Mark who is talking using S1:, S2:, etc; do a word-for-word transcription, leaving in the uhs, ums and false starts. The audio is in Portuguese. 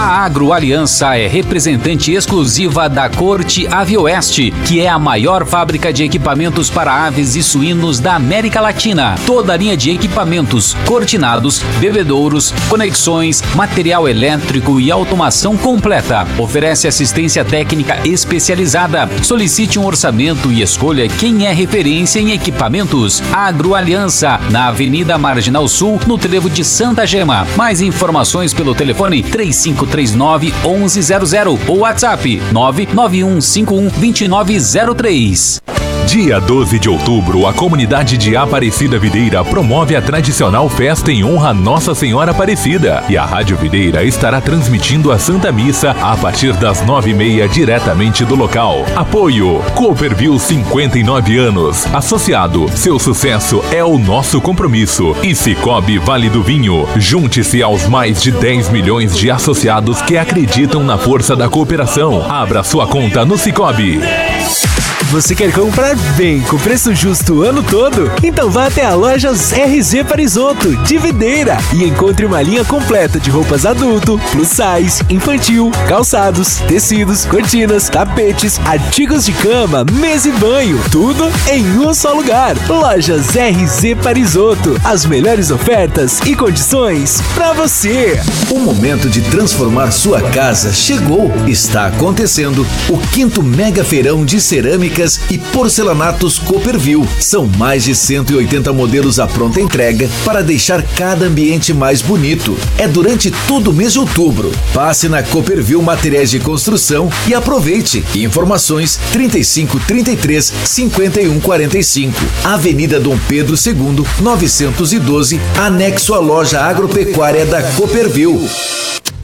S1: A Agroaliança é representante exclusiva da Corte Avioeste, que é a maior fábrica de equipamentos para aves e suínos da América Latina. Toda a linha de equipamentos, cortinados, bebedouros, conexões, material elétrico e automação completa. Oferece assistência técnica especializada. Solicite um orçamento e escolha quem é referência em equipamentos. Agroaliança, na Avenida Marginal Sul, no trevo de Santa Gema. Mais informações pelo telefone três cinco três nove, onze zero zero ou WhatsApp nove nove um cinco um, dois nove zero três.
S2: Dia doze de outubro, a comunidade de Aparecida Videira promove a tradicional festa em honra a Nossa Senhora Aparecida. E a Rádio Videira estará transmitindo a Santa Missa a partir das nove e meia diretamente do local. Apoio Cooperville, cinquenta e nove anos. Associado, seu sucesso é o nosso compromisso. E Cicobi Vale do Vinho. Junte-se aos mais de dez milhões de associados que acreditam na força da cooperação. Abra sua conta no Cicobi.
S3: Você quer comprar bem com preço justo o ano todo? Então vá até a Lojas R Z Parisotto, de Videira, e encontre uma linha completa de roupas adulto, plus size, infantil, calçados, tecidos, cortinas, tapetes, artigos de cama, mesa e banho, tudo em um só lugar. Lojas R Z Parisotto, as melhores ofertas e condições para você.
S4: O momento de transformar sua casa chegou. Está acontecendo o quinto Mega Feirão de Cerâmica e porcelanatos Cooperville. São mais de cento e oitenta modelos à pronta entrega para deixar cada ambiente mais bonito. É durante todo o mês de outubro. Passe na Cooperville Materiais de Construção e aproveite. Informações trinta e cinco, trinta e três, cinquenta e um, quarenta e cinco. Avenida Dom Pedro segundo, novecentos e doze, anexo à loja agropecuária da Cooperville.